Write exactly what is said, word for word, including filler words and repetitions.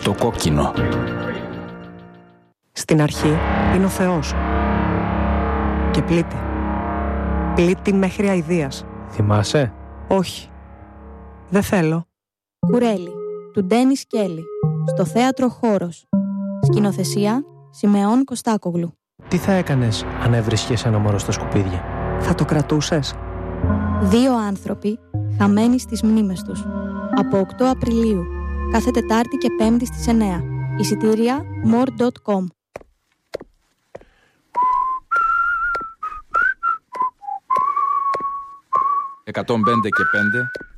στο κόκκινο. Στην αρχή είναι ο Θεός. Και πλήττει. Πλήττει μέχρι αηδίας. Θυμάσαι? Όχι. Δεν θέλω. Κουρέλι, του Ντένις Κέλλη. Στο θέατρο Χώρος. Σκηνοθεσία Σιμεών Κωστάκογλου. Τι θα έκανες αν έβρισκες ένα μωρό στα σκουπίδια? Θα το κρατούσες? Δύο άνθρωποι χαμένοι στις μνήμες τους. Από οκτώ Απριλίου. Κάθε Τετάρτη και Πέμπτη στις εννέα. Εισιτήρια more τελεία com. εκατόν πέντε και πέντε